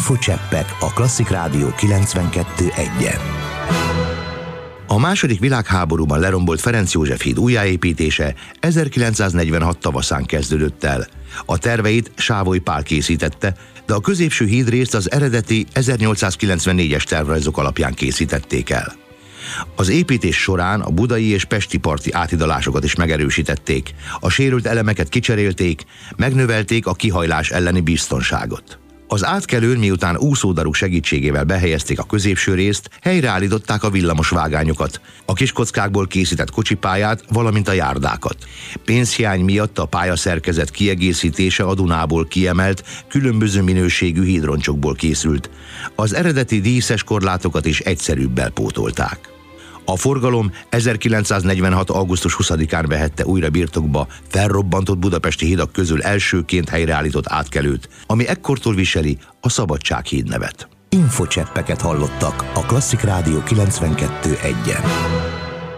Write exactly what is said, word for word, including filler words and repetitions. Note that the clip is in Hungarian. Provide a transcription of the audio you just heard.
Infocseppek a Klasszik Rádió kilencvenkettő egyen. A második világháborúban lerombolt Ferenc József híd újjáépítése ezerkilencszáznegyvenhat tavaszán kezdődött el. A terveit Sávoly Pál készítette, de a középső hídrészt az eredeti ezernyolcszázkilencvennégyes tervrajzok alapján készítették el. Az építés során a budai és pesti parti áthidalásokat is megerősítették, a sérült elemeket kicserélték, megnövelték a kihajlás elleni biztonságot. Az átkelőn, miután úszódaruk segítségével behelyezték a középső részt, helyreállították a villamos vágányokat, a kiskockákból készített kocsipályát, valamint a járdákat. Pénzhiány miatt a pályaszerkezet kiegészítése a Dunából kiemelt, különböző minőségű hídroncsokból készült. Az eredeti díszes korlátokat is egyszerűbbel pótolták. A forgalom ezerkilencszáznegyvenhat. augusztus huszadikán vehette újra birtokba felrobbantott budapesti hidak közül elsőként helyreállított átkelőt, ami ekkortól viseli a Szabadsághíd nevet. Infocseppeket hallottak a Klasszik Rádió kilencvenkettő egyen.